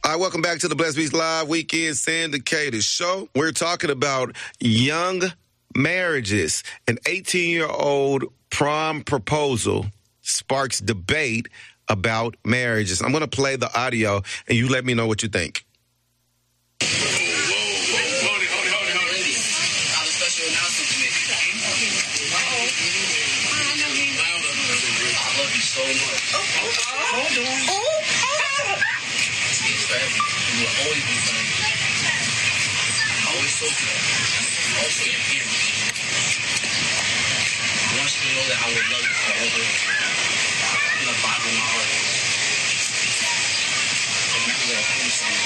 All right, welcome back to the Blessed Beast Live Weekend Syndicated Show. We're talking about young marriages. An 18-year-old prom proposal sparks debate about marriages. I'm going to play the audio, and you let me know what you think. So much. Hold on. You will always be friends. I always told you that. Also your parents. I want you to know that I will love you forever. In the bottom of my heart. Remember that I promised you.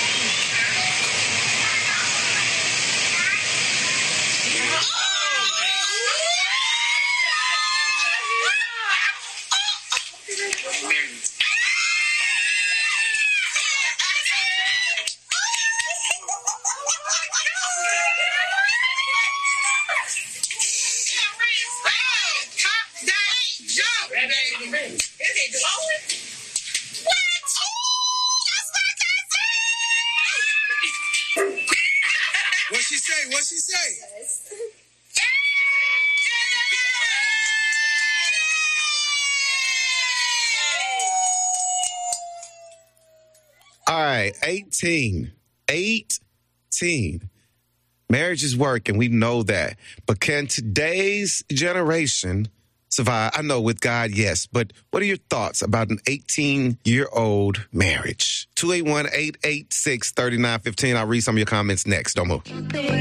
What she say? Yes. All right, 18. Marriage is work, and we know that. But can today's generation survive? I know with God, yes. But what are your thoughts about an 18-year-old marriage? 281-886-3915. I'll read some of your comments next. Don't move.